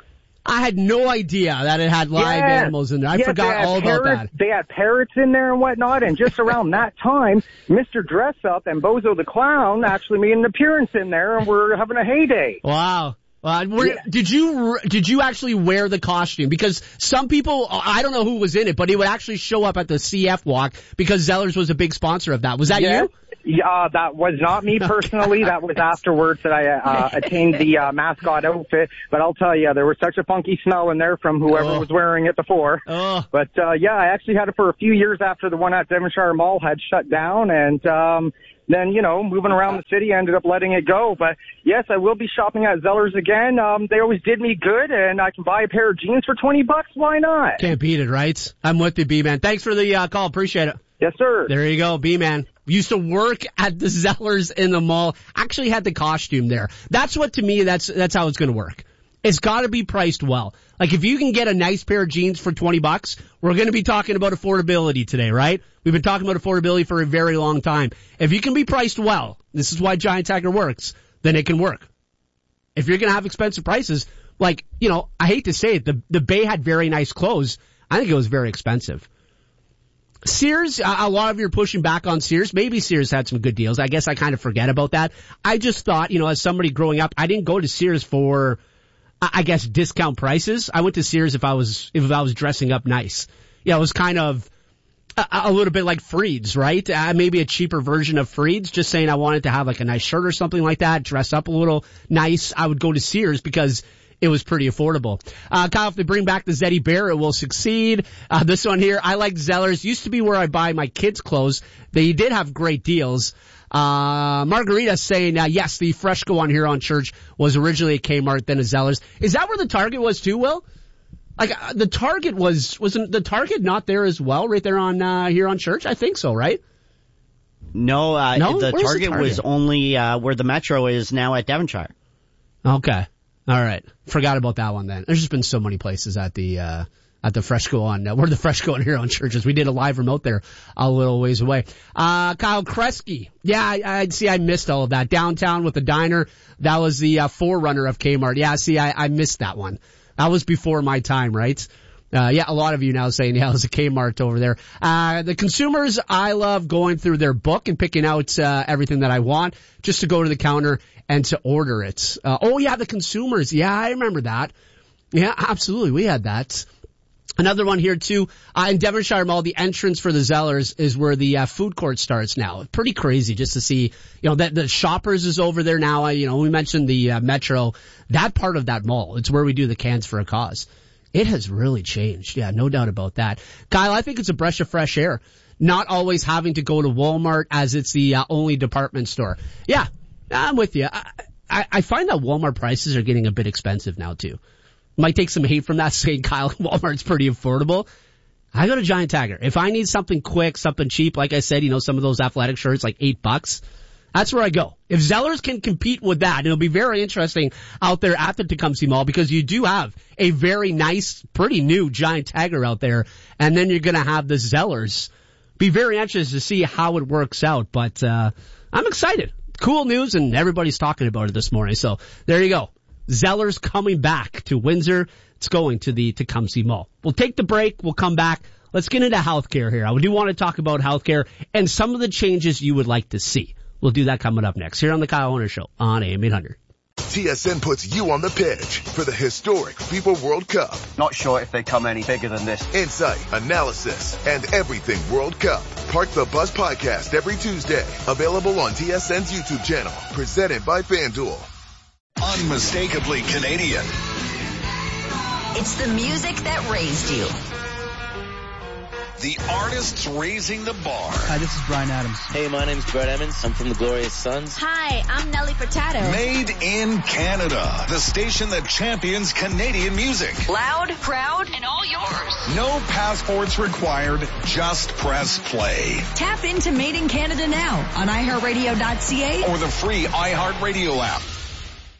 I had no idea that it had live yeah. animals in there. I yeah, forgot all parrots, about that. They had parrots in there and whatnot, and just around that time, Mister Dress Up and Bozo the Clown actually made an appearance in there, and we're having a heyday. Wow. Uh, were, yeah. Did you did you actually wear the costume? Because some people, I don't know who was in it, but he would actually show up at the C F walk because Zellers was a big sponsor of that. Was that yeah. you? Yeah, uh, that was not me personally. That was afterwards that I uh, attained the uh, mascot outfit. But I'll tell you, there was such a funky smell in there from whoever oh. was wearing it before. Oh. But uh, yeah, I actually had it for a few years after the one at Devonshire Mall had shut down, and um, then, you know, moving around the city, I ended up letting it go. But yes, I will be shopping at Zellers again. Um, they always did me good, and I can buy a pair of jeans for twenty bucks. Why not? Can't beat it, right? I'm with you, B-Man. Thanks for the uh, call. Appreciate it. Yes, sir. There you go, B-Man. Used to work at the Zellers in the mall. Actually had the costume there. That's what, to me, that's that's how it's going to work. It's got to be priced well. Like, if you can get a nice pair of jeans for twenty bucks, we're going to be talking about affordability today, right? We've been talking about affordability for a very long time. If you can be priced well, this is why Giant Tiger works, then it can work. If you're going to have expensive prices, like, you know, I hate to say it, the, the Bay had very nice clothes. I think it was very expensive. Sears, a lot of you are pushing back on Sears. Maybe Sears had some good deals. I guess I kind of forget about that. I just thought, you know, as somebody growing up, I didn't go to Sears for, I guess, discount prices. I went to Sears if I was, if I was dressing up nice. Yeah, it was kind of a, a little bit like Freed's, right? Uh, maybe a cheaper version of Freed's, just saying I wanted to have like a nice shirt or something like that, dress up a little nice. I would go to Sears because it was pretty affordable. Uh, Kyle, if they bring back the Zeddy Bear, it will succeed. Uh, this one here, I like Zellers. Used to be where I buy my kids' clothes. They did have great deals. Uh, Margarita saying, uh, yes, the Freshco on Huron Church was originally a Kmart, then a Zellers. Is that where the Target was too, Will? Like, uh, the Target was, wasn't the Target not there as well, right there on, uh, Huron Church? I think so, right? No, uh, no? The, Target Target the Target was only, uh, where the Metro is now at Devonshire. Okay. All right. Forgot about that one then. There's just been so many places at the, uh, at the Freshco on, uh, where the Freshco on Huron Churches. We did a live remote there a little ways away. Uh, Kyle Kresge. Yeah, I, I see I missed all of that. Downtown with the diner. That was the, uh, forerunner of Kmart. Yeah, see, I, I missed that one. That was before my time, right? Uh, yeah, a lot of you now saying, yeah, it was a Kmart over there. Uh, the consumers, I love going through their book and picking out, uh, everything that I want just to go to the counter and to order it. Uh, oh yeah, the consumers. Yeah, I remember that. Yeah, absolutely. We had that. Another one here too, uh, in Devonshire Mall, the entrance for the Zellers is where the, uh, food court starts now. Pretty crazy just to see, you know, that the Shoppers is over there now. I, you know, we mentioned the, uh, Metro, that part of that mall. It's where we do the Cans for a Cause. It has really changed. Yeah, no doubt about that. Kyle, I think it's a breath of fresh air. Not always having to go to Walmart as it's the, uh, only department store. Yeah, I'm with you. I, I, I find that Walmart prices are getting a bit expensive now too. Might take some hate from that saying, Kyle, Walmart's pretty affordable. I go to Giant Tiger. If I need something quick, something cheap, like I said, you know, some of those athletic shirts, like eight bucks, that's where I go. If Zellers can compete with that, it'll be very interesting out there at the Tecumseh Mall because you do have a very nice, pretty new Giant Tiger out there, and then you're going to have the Zellers. Be very interested to see how it works out, but uh I'm excited. Cool news, and everybody's talking about it this morning, so there you go. Zellers coming back to Windsor. It's going to the Tecumseh Mall. We'll take the break. We'll come back. Let's get into healthcare here. I do want to talk about healthcare and some of the changes you would like to see. We'll do that coming up next here on the Kyle Hunter Show on A M eight hundred. T S N puts you on the pitch for the historic FIFA World Cup. Not sure if they come any bigger than this. Insight, analysis, and everything World Cup. Park the Bus podcast every Tuesday. Available on T S N's YouTube channel. Presented by FanDuel. Unmistakably Canadian. It's the music that raised you. The artists raising the bar. Hi, this is Brian Adams. Hey, my name's Brett Emmons. I'm from the Glorious Sons. Hi, I'm Nelly Furtado. Made in Canada. The station that champions Canadian music. Loud, proud, and all yours. No passports required. Just press play. Tap into Made in Canada now on i heart radio dot c a or the free iHeartRadio app.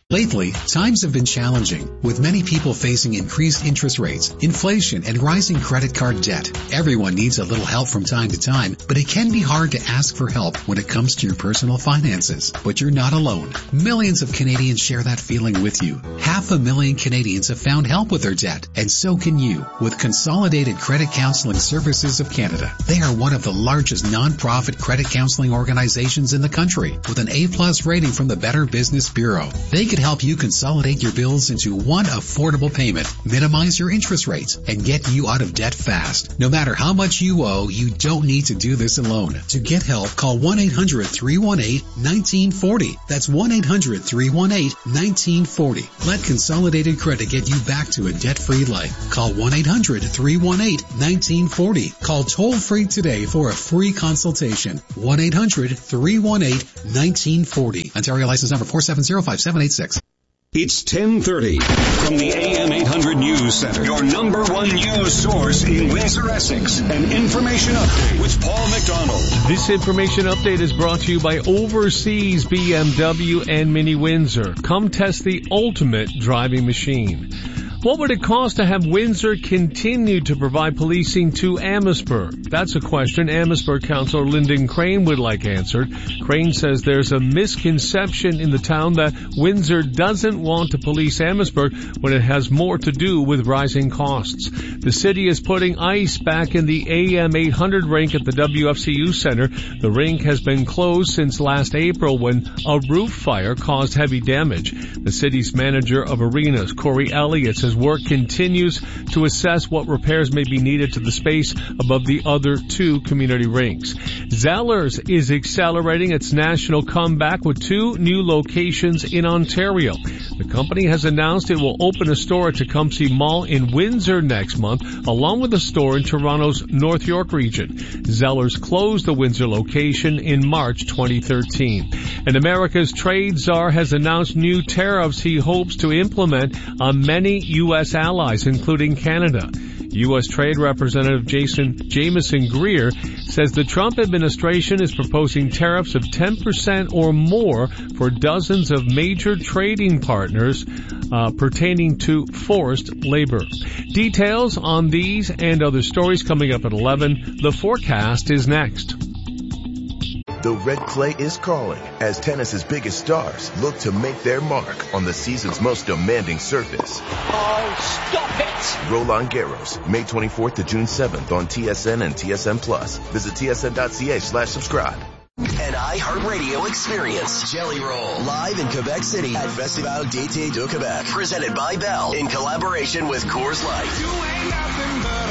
Lately, times have been challenging, with many people facing increased interest rates, inflation, and rising credit card debt. Everyone needs a little help from time to time, but it can be hard to ask for help when it comes to your personal finances. But you're not alone. Millions of Canadians share that feeling with you. Half a million Canadians have found help with their debt, and so can you with Consolidated Credit Counseling Services of Canada. They are one of the largest non-profit credit counseling organizations in the country, with an A-plus rating from the Better Business Bureau. They can help you consolidate your bills into one affordable payment, minimize your interest rates, and get you out of debt fast. No matter how much you owe, you don't need to do this alone. To get help, call one eight hundred three one eight one nine four zero. That's one eight hundred three one eight one nine four zero. Let Consolidated Credit get you back to a debt-free life. Call one eight hundred three one eight one nine four zero. Call toll-free today for a free consultation. one eight hundred three one eight one nine four zero. Ontario license number four seven zero five seven eight six. It's ten thirty from the A M eight hundred News Center, your number one news source in Windsor, Essex. An information update with Paul McDonald. This information update is brought to you by Overseas B M W and Mini Windsor. Come test the ultimate driving machine. What would it cost to have Windsor continue to provide policing to Amherstburg? That's a question Amherstburg Councillor Lyndon Crane would like answered. Crane says there's a misconception in the town that Windsor doesn't want to police Amherstburg when it has more to do with rising costs. The city is putting ice back in the A M eight hundred rink at the W F C U Center. The rink has been closed since last April when a roof fire caused heavy damage. The city's manager of arenas, Corey Elliott, says work continues to assess what repairs may be needed to the space above the other two community rinks. Zellers is accelerating its national comeback with two new locations in Ontario. The company has announced it will open a store at Tecumseh Mall in Windsor next month, along with a store in Toronto's North York region. Zellers closed the Windsor location in March twenty thirteen. And America's trade czar has announced new tariffs he hopes to implement on many U S allies, including Canada. U S Trade Representative Jason Jameson Greer says the Trump administration is proposing tariffs of ten percent or more for dozens of major trading partners uh, pertaining to forced labor. Details on these and other stories coming up at eleven. The forecast is next. The red clay is calling as tennis's biggest stars look to make their mark on the season's most demanding surface. Oh, stop it! Roland Garros, May twenty-fourth to June seventh on T S N and T S N Plus. Visit T S N dot C A slash subscribe. An iHeartRadio experience. Jelly Roll. Live in Quebec City at Festival d'Été de Québec. Presented by Bell in collaboration with Coors Light.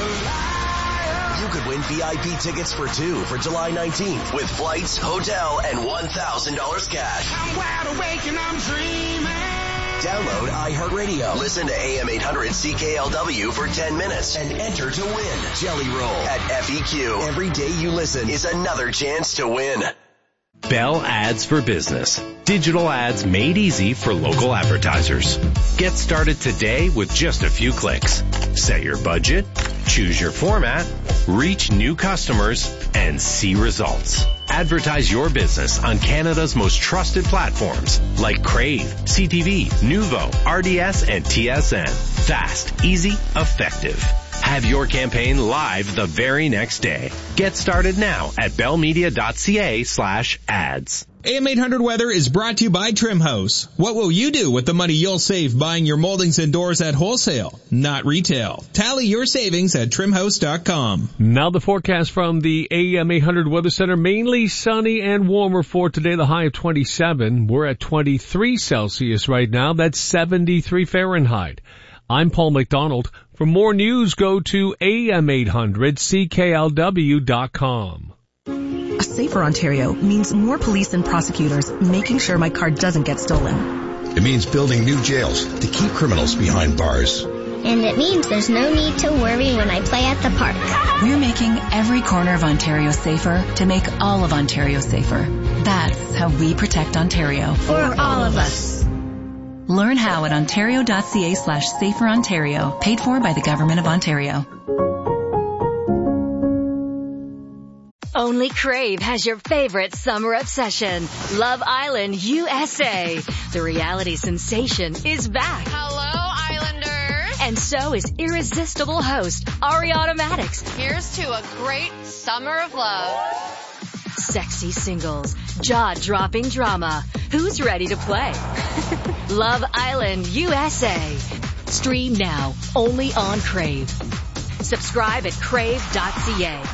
You could win V I P tickets for two for July nineteenth with flights, hotel, and one thousand dollars cash. I'm wide awake and I'm dreaming. Download iHeartRadio. Listen to A M eight hundred C K L W for ten minutes and enter to win. Jelly Roll at F E Q. Every day you listen is another chance to win. Bell Ads for Business. Digital ads made easy for local advertisers. Get started today with just a few clicks. Set your budget, choose your format, reach new customers, and see results. Advertise your business on Canada's most trusted platforms like Crave, C T V, Nuvo, R D S, and T S N. Fast, easy, effective. Have your campaign live the very next day. Get started now at bellmedia.ca slash ads. A M eight hundred Weather is brought to you by Trimhouse. What will you do with the money you'll save buying your moldings and doors at wholesale, not retail? Tally your savings at trimhouse dot com. Now the forecast from the A M eight hundred Weather Center. Mainly sunny and warmer for today. The high of twenty-seven. We're at twenty-three Celsius right now. That's seventy-three Fahrenheit. I'm Paul McDonald. For more news, go to A M eight hundred C K L W dot com. A safer Ontario means more police and prosecutors making sure my car doesn't get stolen. It means building new jails to keep criminals behind bars. And it means there's no need to worry when I play at the park. We're making every corner of Ontario safer to make all of Ontario safer. That's how we protect Ontario. For all of us. Learn how at ontario.ca slash safer Ontario. Paid for by the Government of Ontario. Only Crave has your favorite summer obsession, Love Island U S A. The reality sensation is back. Hello, Islanders. And so is irresistible host Ariana Madix. Here's to a great summer of love. Sexy singles, jaw-dropping drama. Who's ready to play? Love Island U S A. Stream now, only on Crave. Subscribe at crave dot c a.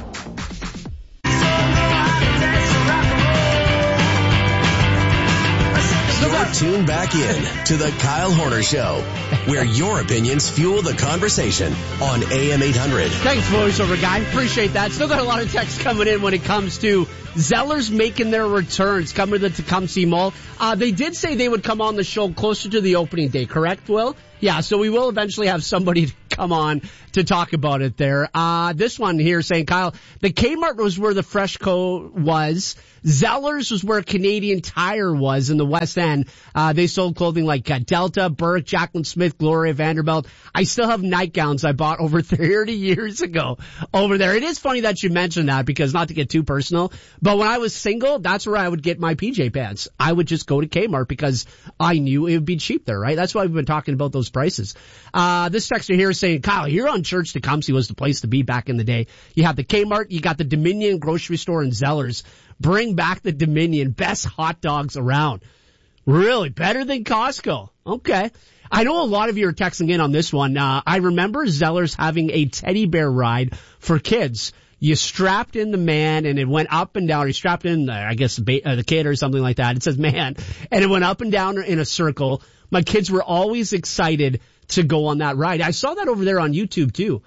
You're tuned back in to the Kyle Horner Show, where your opinions fuel the conversation on A M eight hundred. Thanks, voiceover guy. Appreciate that. Still got a lot of texts coming in when it comes to Zellers making their returns, coming to the Tecumseh Mall. Uh, they did say they would come on the show closer to the opening day, correct, Will? Yeah, so we will eventually have somebody to come on to talk about it there. Uh, this one here saying, Kyle, the Kmart was where the Freshco was. Zellers was where Canadian Tire was in the West End. Uh, they sold clothing like uh, Delta, Burke, Jacqueline Smith, Gloria Vanderbilt. I still have nightgowns I bought over thirty years ago over there. It is funny that you mentioned that because not to get too personal, but when I was single, that's where I would get my P J pants. I would just go to Kmart because I knew it would be cheap there, right? That's why we've been talking about those prices. Uh, this texter here is saying, Kyle, here on Church, Tecumseh was the place to be back in the day. You have the Kmart, you got the Dominion grocery store and Zellers. Bring back the Dominion. Best hot dogs around. Really? Better than Costco? Okay. I know a lot of you are texting in on this one. Uh, I remember Zellers having a teddy bear ride for kids. You strapped in the man and it went up and down. You strapped in, the, I guess, the, ba- uh, the kid or something like that. It says man. And it went up and down in a circle. My kids were always excited to go on that ride. I saw that over there on YouTube too.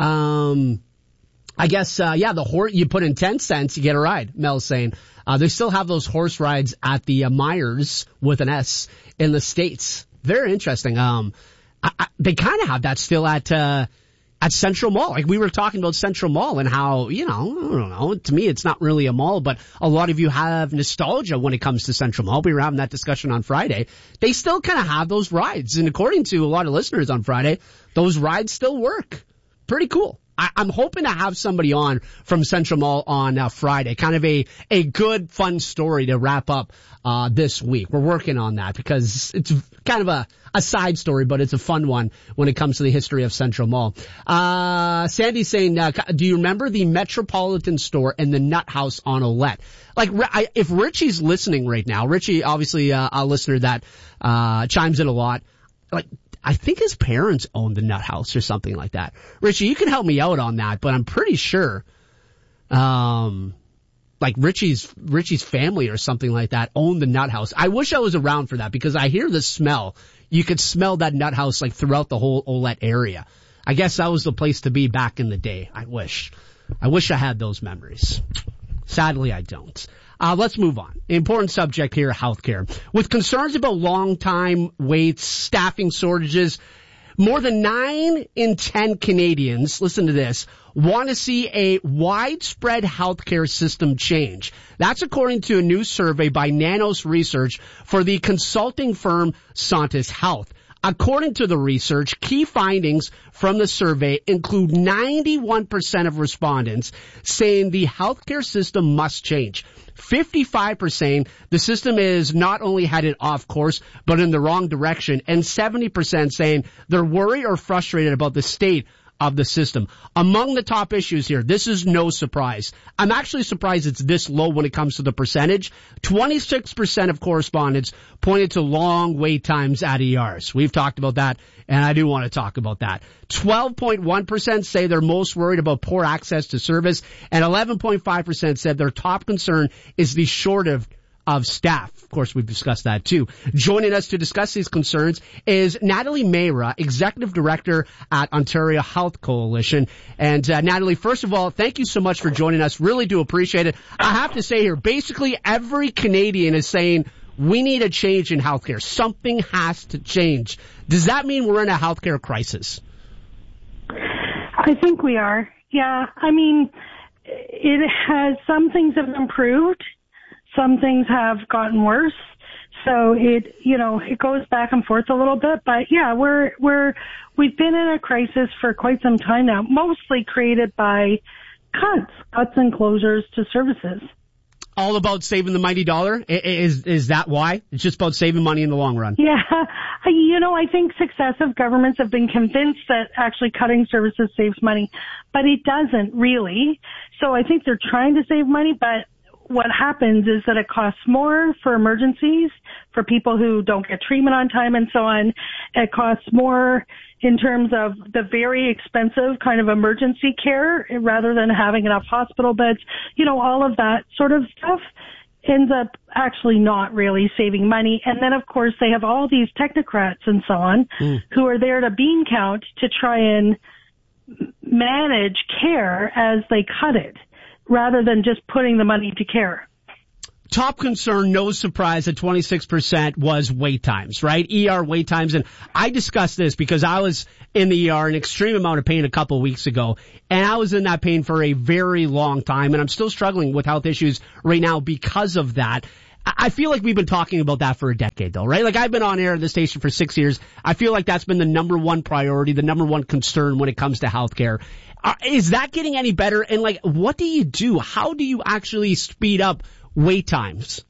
Um, I guess, uh, yeah, the horse, you put in ten cents, you get a ride, Mel's saying. Uh, they still have those horse rides at the uh, Myers with an S in the States. Very interesting. Um, I, I, they kind of have that still at, uh, at Central Mall. Like we were talking about Central Mall and how, you know, I don't know, to me it's not really a mall, but a lot of you have nostalgia when it comes to Central Mall. We were having that discussion on Friday. They still kind of have those rides. And according to a lot of listeners on Friday, those rides still work. Pretty cool. I, I'm hoping to have somebody on from Central Mall on uh, Friday. Kind of a, a good, fun story to wrap up uh this week. We're working on that because it's kind of a, a side story, but it's a fun one when it comes to the history of Central Mall. Uh Sandy's saying, uh, do you remember the Metropolitan Store and the Nut House on Olette? Like, I, if Richie's listening right now, Richie, obviously uh, a listener that uh chimes in a lot, like, I think his parents owned the Nut House or something like that. Richie, you can help me out on that, but I'm pretty sure, um, like Richie's, Richie's family or something like that owned the Nut House. I wish I was around for that because I hear the smell. You could smell that Nut House like throughout the whole Olette area. I guess that was the place to be back in the day. I wish. I wish I had those memories. Sadly, I don't. Uh, let's move on. Important subject here, healthcare. With concerns about long time waits, staffing shortages, more than nine in ten Canadians, listen to this, want to see a widespread healthcare system change. That's according to a new survey by Nanos Research for the consulting firm Santis Health. According to the research, key findings from the survey include ninety-one percent of respondents saying the healthcare system must change. fifty-five percent the system is not only headed off course, but in the wrong direction, and seventy percent saying they're worried or frustrated about the state of the system. Among the top issues here, this is no surprise. I'm actually surprised it's this low when it comes to the percentage. twenty-six percent of correspondents pointed to long wait times at E Rs. We've talked about that, and I do want to talk about that. twelve point one percent say they're most worried about poor access to service, and eleven point five percent said their top concern is the shortage of of staff. Of course, we've discussed that too. Joining us to discuss these concerns is Natalie Mayra, Executive Director at Ontario Health Coalition. And uh, Natalie, first of all, thank you so much for joining us. Really do appreciate it. I have to say here, basically every Canadian is saying we need a change in healthcare. Something has to change. Does that mean we're in a healthcare crisis? I think we are. Yeah. I mean, it has, some things have improved. Some things have gotten worse. So it, you know, it goes back and forth a little bit, but yeah, we're, we're, we've been in a crisis for quite some time now, mostly created by cuts, cuts and closures to services. All about saving the mighty dollar? Is is that why? It's just about saving money in the long run? Yeah. You know, I think successive governments have been convinced that actually cutting services saves money, but it doesn't really. So I think they're trying to save money, but what happens is that it costs more for emergencies, for people who don't get treatment on time and so on. It costs more in terms of the very expensive kind of emergency care rather than having enough hospital beds. You know, all of that sort of stuff ends up actually not really saving money. And then, of course, they have all these technocrats and so on mm. who are there to bean count to try and manage care as they cut it, rather than just putting the money to care. Top concern, no surprise, at twenty-six percent was wait times, right? E R wait times. And I discussed this because I was in the E R an extreme amount of pain a couple of weeks ago. And I was in that pain for a very long time. And I'm still struggling with health issues right now because of that. I feel like we've been talking about that for a decade though, right? Like I've been on air at the station for six years. I feel like that's been the number one priority, the number one concern when it comes to healthcare. Uh, is that getting any better? And like, what do you do? How do you actually speed up wait times?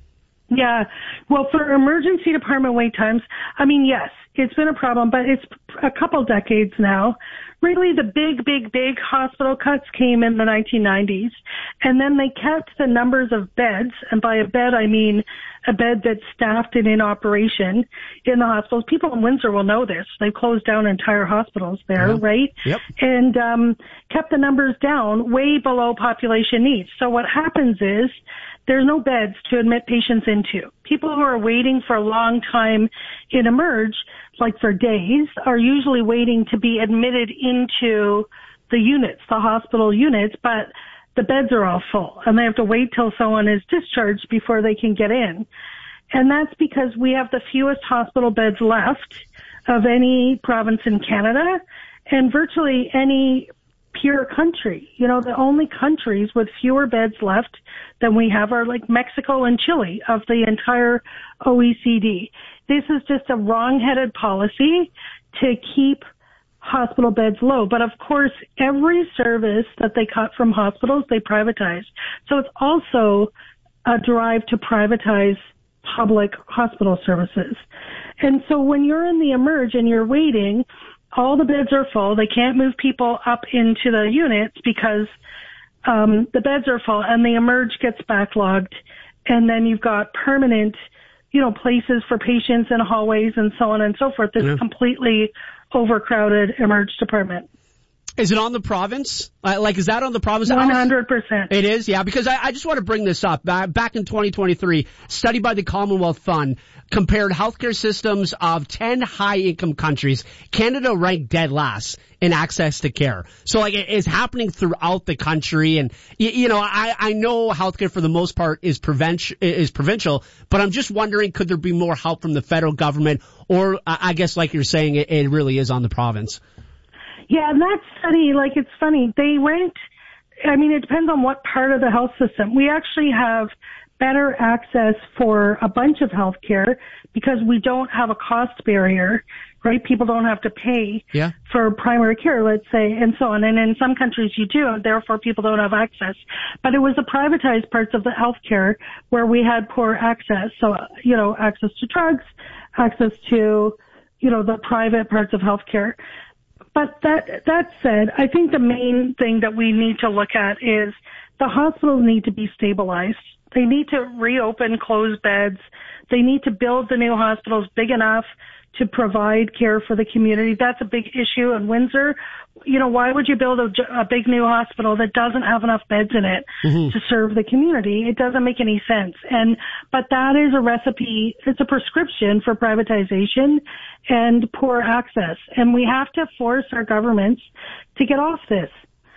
Yeah. Well, for emergency department wait times, I mean, yes, it's been a problem, but it's a couple decades now. Really, the big, big, big hospital cuts came in the nineteen nineties, and then they kept the numbers of beds, and by a bed I mean a bed that's staffed and in operation in the hospitals. People in Windsor will know this. They've closed down entire hospitals there, uh-huh. right? Yep. And um, kept the numbers down way below population needs. So what happens is there's no beds to admit patients into. People who are waiting for a long time in Emerge, like for days, are usually waiting to be admitted into the units, the hospital units, but the beds are all full and they have to wait till someone is discharged before they can get in. And that's because we have the fewest hospital beds left of any province in Canada and virtually any peer country. You know, the only countries with fewer beds left than we have are like Mexico and Chile of the entire O E C D. This is just a wrong-headed policy to keep hospital beds low. But of course, every service that they cut from hospitals, they privatize. So it's also a drive to privatize public hospital services. And so when you're in the Emerge and you're waiting, all the beds are full. They can't move people up into the units because um, the beds are full, and the Emerge gets backlogged. And then you've got permanent, you know, places for patients in hallways and so on and so forth. This yeah. completely overcrowded Emerge department. Is it on the province? Uh, like, is that on the province? one hundred percent. It is, yeah, because I, I just want to bring this up. Uh, back in twenty twenty-three, study by the Commonwealth Fund compared healthcare systems of ten high-income countries. Canada ranked dead last in access to care. So, like, it is happening throughout the country. And, you, you know, I, I know healthcare for the most part is, prevent, is provincial, but I'm just wondering, could there be more help from the federal government? Or, uh, I guess, like you're saying, it, it really is on the province. Yeah, and that study, like, it's funny. They ranked, I mean, it depends on what part of the health system. We actually have better access for a bunch of health care because we don't have a cost barrier, right? People don't have to pay yeah. for primary care, let's say, and so on. And in some countries you do, and therefore people don't have access. But it was the privatized parts of the health care where we had poor access. So, you know, access to drugs, access to, you know, the private parts of health care. But that that said, I think the main thing that we need to look at is the hospitals need to be stabilized. They need to reopen closed beds. They need to build the new hospitals big enough to provide care for the community. That's a big issue in Windsor. You know, why would you build a, a big new hospital that doesn't have enough beds in it mm-hmm. to serve the community? It doesn't make any sense. And, but that is a recipe, it's a prescription for privatization and poor access. And we have to force our governments to get off this.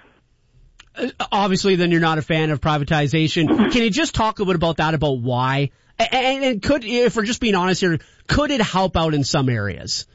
Obviously, then you're not a fan of privatization. Can you just talk a bit about that, about why? And, and could, if we're just being honest here, could it help out in some areas?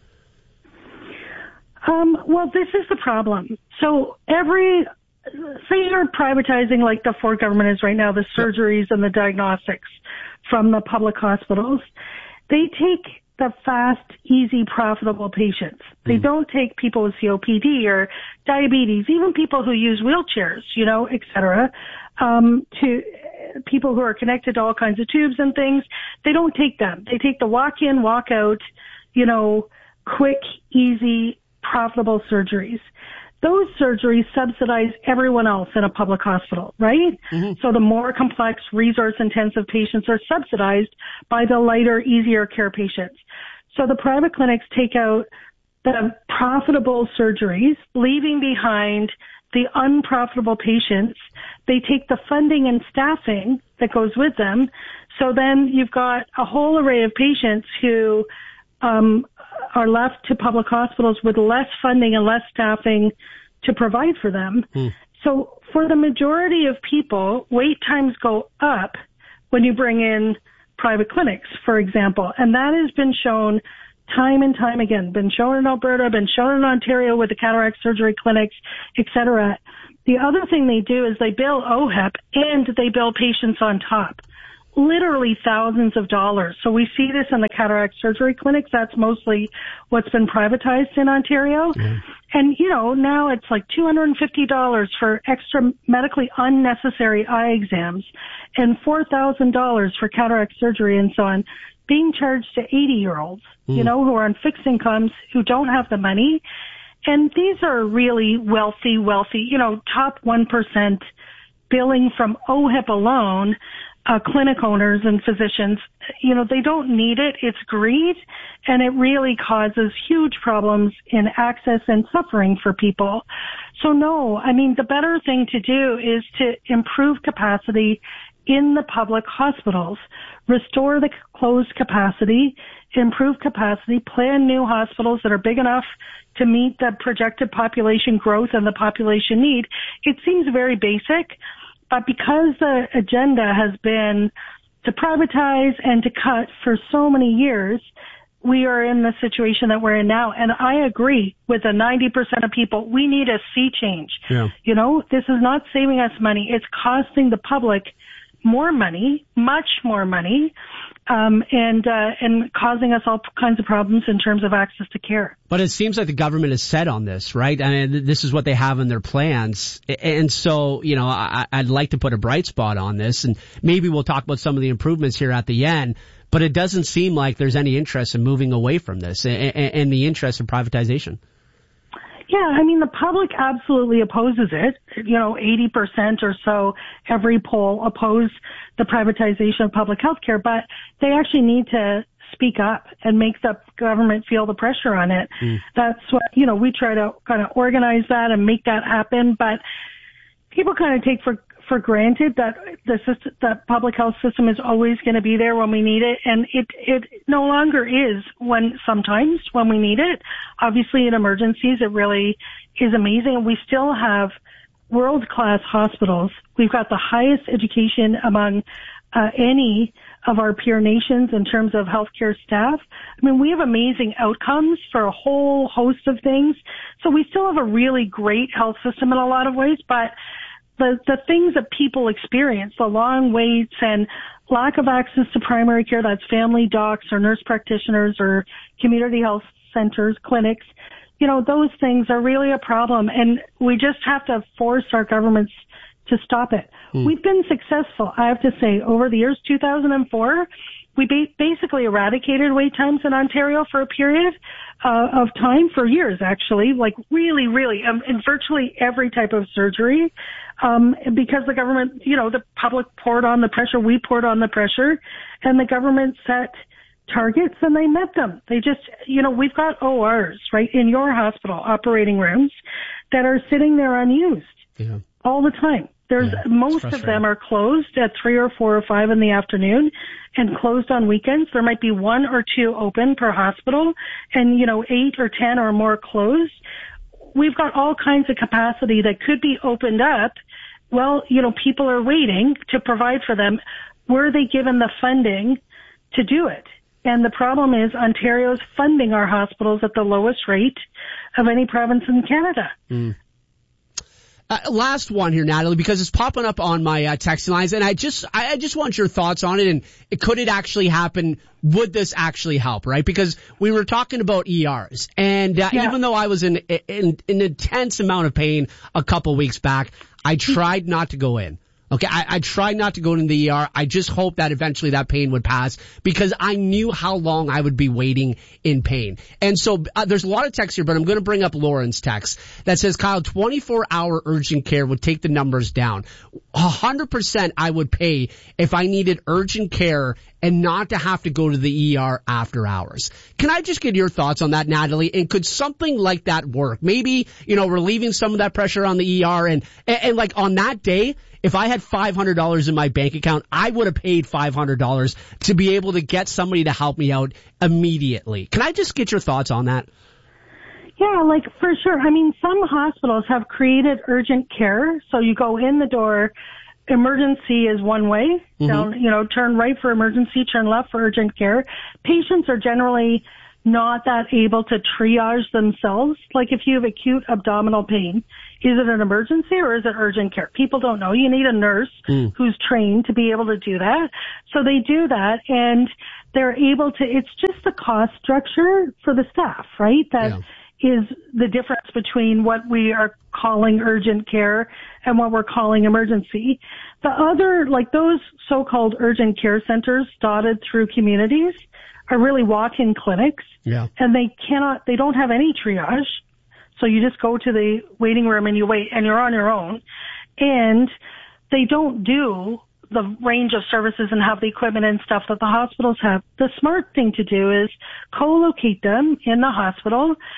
Um, well, this is the problem. So every, say you're privatizing like the Ford government is right now, the surgeries and the diagnostics from the public hospitals. They take the fast, easy, profitable patients. They mm. don't take people with C O P D or diabetes, even people who use wheelchairs, you know, et cetera, um, to people who are connected to all kinds of tubes and things. They don't take them. They take the walk in, walk out, you know, quick, easy, profitable surgeries. Those surgeries subsidize everyone else in a public hospital, right? Mm-hmm. So the more complex, resource-intensive patients are subsidized by the lighter, easier care patients. So the private clinics take out the profitable surgeries, leaving behind the unprofitable patients. They take the funding and staffing that goes with them. So then you've got a whole array of patients who um are left to public hospitals with less funding and less staffing to provide for them. Mm. So for the majority of people, wait times go up when you bring in private clinics, for example. And that has been shown time and time again, been shown in Alberta, been shown in Ontario with the cataract surgery clinics, et cetera. The other thing they do is they bill O H I P and they bill patients on top. Literally thousands of dollars. So we see this in the cataract surgery clinics. That's mostly what's been privatized in Ontario. Yeah. And, you know, now it's like two hundred fifty dollars for extra medically unnecessary eye exams and four thousand dollars for cataract surgery and so on, being charged to eighty-year-olds, mm. you know, who are on fixed incomes, who don't have the money. And these are really wealthy, wealthy, you know, top one percent billing from O H I P alone. Uh, clinic owners and physicians, you know, they don't need it. It's greed, and it really causes huge problems in access and suffering for people. So no, I mean, the better thing to do is to improve capacity in the public hospitals, restore the closed capacity, improve capacity, plan new hospitals that are big enough to meet the projected population growth and the population need. It seems very basic. But because the agenda has been to privatize and to cut for so many years, we are in the situation that we're in now. And I agree with the ninety percent of people. We need a sea change. Yeah. You know, this is not saving us money. It's costing the public more money, much more money, um, and uh, and causing us all kinds of problems in terms of access to care. But it seems like the government is set on this, right? I mean, this is what they have in their plans. And so, you know, I, I'd like to put a bright spot on this, and maybe we'll talk about some of the improvements here at the end. But it doesn't seem like there's any interest in moving away from this and, and the interest in privatization. Yeah, I mean, the public absolutely opposes it. You know, eighty percent or so, every poll oppose the privatization of public health care, but they actually need to speak up and make the government feel the pressure on it. Mm. That's what, you know, we try to kind of organize that and make that happen, but people kind of take for for granted that the system, that public health system is always going to be there when we need it, and it it no longer is when sometimes when we need it. Obviously, in emergencies, it really is amazing. We still have world-class hospitals. We've got the highest education among uh, any of our peer nations in terms of healthcare staff. I mean, we have amazing outcomes for a whole host of things. So we still have a really great health system in a lot of ways, but The, the things that people experience, the long waits and lack of access to primary care, that's family docs or nurse practitioners or community health centers, clinics, you know, those things are really a problem. And we just have to force our governments to stop it. Mm. We've been successful, I have to say, over the years. Two thousand four, we ba- basically eradicated wait times in Ontario for a period uh, of time, for years actually, like really, really, um, in virtually every type of surgery, um, because the government, you know, the public poured on the pressure, we poured on the pressure, and the government set targets and they met them. They just, you know, we've got O Rs, right, in your hospital, operating rooms, that are sitting there unused yeah. all the time. There's yeah, most of them are closed at three or four or five in the afternoon and closed on weekends. There might be one or two open per hospital and, you know, eight or ten or more closed. We've got all kinds of capacity that could be opened up. Well, you know, people are waiting to provide for them. Were they given the funding to do it? And the problem is Ontario's funding our hospitals at the lowest rate of any province in Canada. Mm. Uh, last one here, Natalie, because it's popping up on my uh, texting lines, and I just, I, I just want your thoughts on it. And it, could it actually happen? Would this actually help? Right? Because we were talking about E Rs, and uh, yeah. even though I was in, in in an intense amount of pain a couple weeks back, I tried not to go in. Okay, I, I tried not to go into the E R. I just hoped that eventually that pain would pass because I knew how long I would be waiting in pain. And so uh, there's a lot of text here, but I'm going to bring up Lauren's text that says, Kyle, twenty-four hour urgent care would take the numbers down. one hundred percent I would pay if I needed urgent care and not to have to go to the E R after hours. Can I just get your thoughts on that, Natalie? And could something like that work? Maybe, you know, relieving some of that pressure on the E R and, and, and like on that day, if I had five hundred dollars in my bank account, I would have paid five hundred dollars to be able to get somebody to help me out immediately. Can I just get your thoughts on that? Yeah, like for sure. I mean, some hospitals have created urgent care. So you go in the door, emergency is one way, mm-hmm. down, you know, turn right for emergency, turn left for urgent care. Patients are generally not that able to triage themselves. Like if you have acute abdominal pain, is it an emergency or is it urgent care? People don't know. You need a nurse mm. who's trained to be able to do that. So they do that and they're able to, it's just the cost structure for the staff, right? That yeah. is the difference between what we are calling urgent care and what we're calling emergency. The other, like those so-called urgent care centers dotted through communities are really walk-in clinics. Yeah. And they cannot, they don't have any triage. So you just go to the waiting room and you wait and you're on your own. And they don't do the range of services and have the equipment and stuff that the hospitals have. The smart thing to do is co-locate them in the hospital